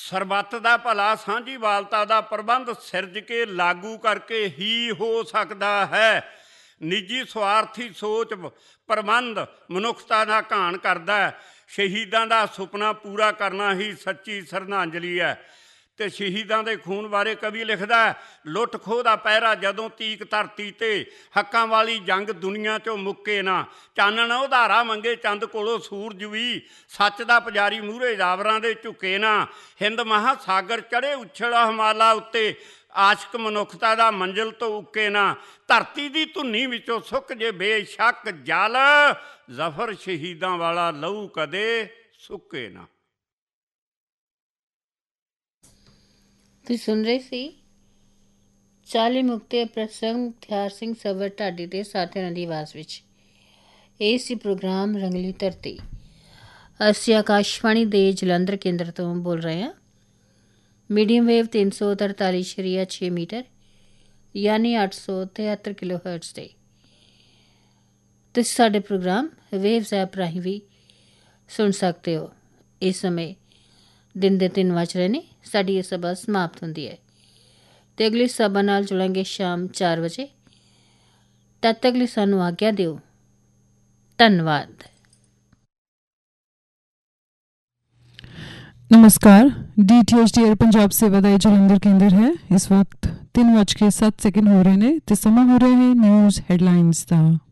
ਸਰਬੱਤ ਦਾ ਭਲਾ ਸਾਂਝੀਵਾਲਤਾ ਦਾ ਪ੍ਰਬੰਧ ਸਿਰਜ ਕੇ ਲਾਗੂ ਕਰਕੇ ਹੀ ਹੋ ਸਕਦਾ ਹੈ। ਨਿੱਜੀ ਸਵਾਰਥੀ ਸੋਚ ਪ੍ਰਬੰਧ ਮਨੁੱਖਤਾ ਦਾ ਘਾਣ ਕਰਦਾ ਹੈ। ਸ਼ਹੀਦਾਂ ਦਾ ਸੁਪਨਾ ਪੂਰਾ ਕਰਨਾ ਹੀ ਸੱਚੀ ਸ਼ਰਧਾਂਜਲੀ ਹੈ। ਤੇ ਸ਼ਹੀਦਾਂ ਦੇ ਖੂਨ ਬਾਰੇ ਕਵੀ ਲਿਖਦਾ, ਲੁੱਟ ਖੋਹ ਦਾ ਪਹਿਰਾ ਜਦੋਂ ਤੀਕ ਧਰਤੀ ਤੇ, ਹੱਕਾਂ ਵਾਲੀ ਜੰਗ ਦੁਨੀਆ 'ਚੋਂ ਮੁੱਕੇ ਨਾ, ਚਾਨਣ ਉਧਾਰਾ ਮੰਗੇ ਚੰਦ ਕੋਲੋਂ ਸੂਰਜ ਵੀ, ਸੱਚ ਦਾ ਪੁਜਾਰੀ ਮੂਹਰੇ ਜਾਵਰਾਂ ਦੇ ਝੁਕੇ ਨਾ, ਹਿੰਦ ਮਹਾਸਾਗਰ ਚੜ੍ਹੇ ਉਛਲ ਹਿਮਾਲਾ ਉੱਤੇ, ਆਸ਼ਕ ਮਨੁੱਖਤਾ ਦਾ ਮੰਜ਼ਿਲ ਤੋਂ ਉੱਕੇ ਨਾ, ਧਰਤੀ ਦੀ ਧੁੰਨੀ ਵਿੱਚੋਂ ਸੁੱਕ ਜੇ ਬੇਸ਼ੱਕ ਜਲ, ਜ਼ਫਰ ਸ਼ਹੀਦਾਂ ਵਾਲਾ ਲਹੂ ਕਦੇ ਸੁੱਕੇ ਨਾ। ਤੁਸੀਂ ਸੁਣ ਰਹੇ ਸੀ 40 ਮੁਕਤੇ ਪ੍ਰਸੰਗ ਥਿਆਰ ਸਿੰਘ ਸਵਰ ਢਾਡੀ ਦੇ ਸਾਥੀਆਂ ਦੀ ਆਵਾਜ਼ ਵਿੱਚ। ਇਹ ਸੀ ਪ੍ਰੋਗਰਾਮ ਰੰਗਲੀ ਧਰਤੀ। ਅਸੀਂ ਆਕਾਸ਼ਵਾਣੀ ਦੇ ਜਲੰਧਰ ਕੇਂਦਰ ਤੋਂ ਬੋਲ ਰਹੇ ਹਾਂ। ਮੀਡੀਅਮ ਵੇਵ 343.6 ਮੀਟਰ ਯਾਨੀ 873 ਕਿਲੋ ਹਰਟਜ਼ 'ਤੇ। ਤੁਸੀਂ ਸਾਡੇ ਪ੍ਰੋਗਰਾਮ ਵੇਵਜ਼ ਐਪ ਰਾਹੀਂ ਵੀ ਸੁਣ ਸਕਦੇ ਹੋ। ਇਸ ਸਮੇਂ ਦਿਨ ਦੇ 3 ਵੱਜ ਰਹੇ ਨੇ। ਸਾਡੀ ਇਹ ਸਭਾ ਸਮਾਪਤ ਹੁੰਦੀ ਹੈ ਅਤੇ ਅਗਲੀ ਸਭਾ ਨਾਲ ਜੁੜਾਂਗੇ ਸ਼ਾਮ 4 ਵਜੇ। ਤਦ ਤੱਕ ਲਈ ਸਾਨੂੰ ਆਗਿਆ ਦਿਓ। ਧੰਨਵਾਦ। नमस्कार, DTH एयर पंजाब सेवा ਦਾ ਜਲੰਧਰ ਕੇਂਦਰ ਹੈ। ਇਸ ਵਕਤ 3:07 ਹੋ ਰਹੇ ਨੇ ਤੇ ਸਮਾਂ ਹੋ ਰਿਹਾ ਹੈ ਨਿਊਜ਼ ਹੈਡਲਾਈਨਸ ਦਾ।